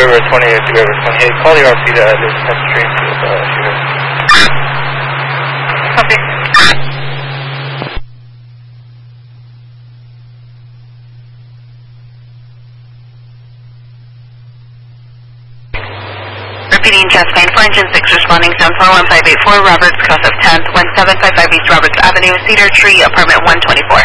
River 28, 3 River 28. Call the RC to dispatch the train to shooter. Copy. Repeating chest plane 4 engine 6 responding zone 41584 Roberts, cross of 10th, 1755 East Roberts Avenue, Cedar Tree, apartment 124.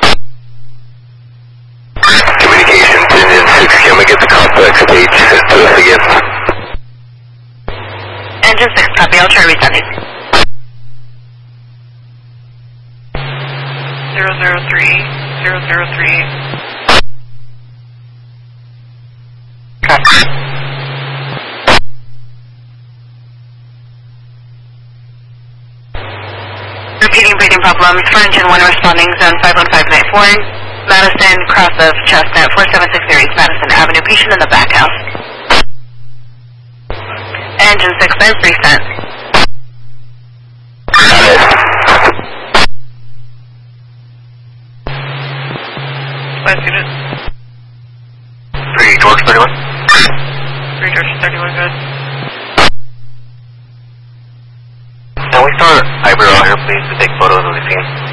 Communication, engine 6, can we get the complex stage sent to us again? Engine 6, copy, I'll try resending. 003. Copy. Repeating breathing problems for engine 1 responding zone 51594. Madison, cross of Chestnut, 4760 East Madison Avenue, patient in the back house. Engine 6, there's resent. Last unit. 3 George 31. 3 George 31, good. Can we start Ivory out here, please, to take photos of the scene?